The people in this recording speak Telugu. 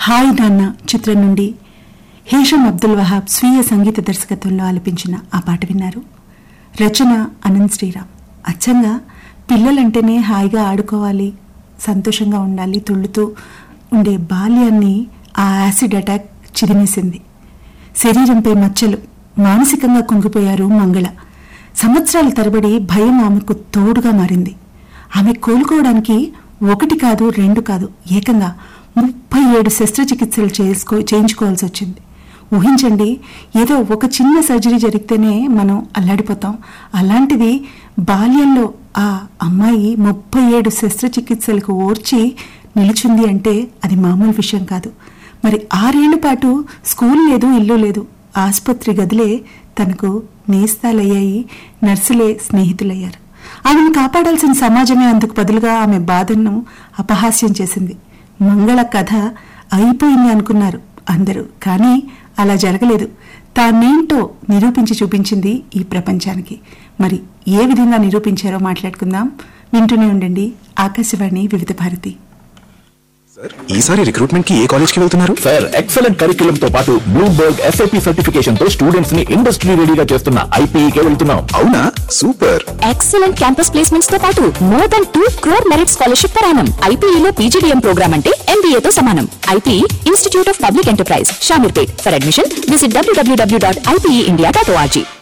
హాయ్ నాన్న చిత్రం నుండి హేషం అబ్దుల్ వహాబ్ స్వీయ సంగీత దర్శకత్వంలో ఆలపించిన ఆ పాట విన్నారు. రచన అనంత్ శ్రీరామ్. అచ్చంగా పిల్లలంటేనే హాయిగా ఆడుకోవాలి, సంతోషంగా ఉండాలి, తుళ్ళుతూ ఉండే బాల్యాన్ని ఆ యాసిడ్ అటాక్ చిదిమేసింది. శరీరంపై మచ్చలు, మానసికంగా కుంగిపోయారు మంగళ. సంవత్సరాల తరబడి భయం ఆమెకు తోడుగా మారింది. ఆమె కోలుకోవడానికి 1 కాదు 2 కాదు, ఏకంగా 37 శస్త్రచికిత్సలు చేయించుకోవాల్సి వచ్చింది. ఊహించండి, ఏదో ఒక చిన్న సర్జరీ జరిగితేనే మనం అల్లాడిపోతాం. అలాంటిది బాల్యంలో ఆ అమ్మాయి 37 శస్త్రచికిత్సలకు ఓర్చి నిలిచింది అంటే అది మామూలు విషయం కాదు. మరి 6 ఏళ్ల పాటు స్కూల్ లేదు, ఇల్లు లేదు. ఆసుపత్రి గదిలే తనకు నేస్తాలయ్యాయి, నర్సులే స్నేహితులయ్యారు. ఆమెను కాపాడాల్సిన సమాజమే అందుకు బదులుగా ఆమె బాధను అపహాస్యం చేసింది. మంగళ కథ అయిపోయింది అనుకున్నారు అందరూ, కానీ అలా జరగలేదు. తానేంటో నిరూపించి చూపించింది ఈ ప్రపంచానికి. మరి ఏ విధంగా నిరూపించారో మాట్లాడుకుందాం. వింటూనే ఉండండి ఆకాశవాణి వివిధ భారతి. ఈసారి రిక్రూట్మెంట్ కి ఏ కాలేజ్ కి వెళ్తున్నారు? సార్, ఎక్సలెంట్ కరిక్యులం తో పాటు బ్లూంబర్గ్ SAP సర్టిఫికేషన్ తో స్టూడెంట్స్ ని ఇండస్ట్రీ రెడీగా చేస్తున్న IPE కే వెళ్తున్నాం. అవునా, సూపర్. ఎక్సలెంట్ క్యాంపస్ ప్లేస్మెంట్స్ తో పాటు more than 2 crore merit scholarship per annum. IPE లో PGDM ప్రోగ్రామ్ అంటే MBA తో సమానం. IPE institute of public enterprise, Shamirpet. For admission visit www.ipeindia.org.